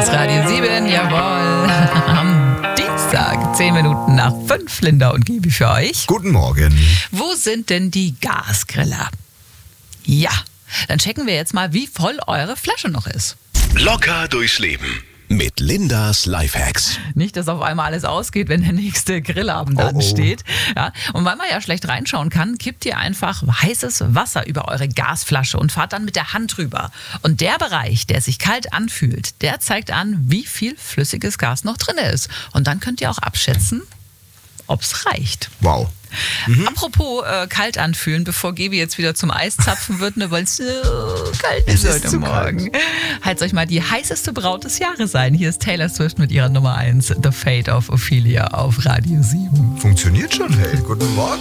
ist Radio 7, jawohl. Am Dienstag, 10 Minuten nach 5, Linda und Gibi für euch. Guten Morgen. Wo sind denn die Gasgriller? Ja, dann checken wir jetzt mal, wie voll eure Flasche noch ist. Locker durchs Leben mit Lindas Lifehacks. Nicht, dass auf einmal alles ausgeht, wenn der nächste Grillabend ansteht. Ja, und weil man ja schlecht reinschauen kann, kippt ihr einfach heißes Wasser über eure Gasflasche und fahrt dann mit der Hand drüber. Und der Bereich, der sich kalt anfühlt, der zeigt an, wie viel flüssiges Gas noch drin ist. Und dann könnt ihr auch abschätzen, ob es reicht. Wow. Apropos kalt anfühlen, bevor Gebi jetzt wieder zum Eis zapfen wird, weil es kalt ist heute Morgen. Heizt euch mal die heißeste Braut des Jahres ein. Hier ist Taylor Swift mit ihrer Nummer 1, The Fate of Ophelia auf Radio 7. Funktioniert schon, hey. Guten Morgen.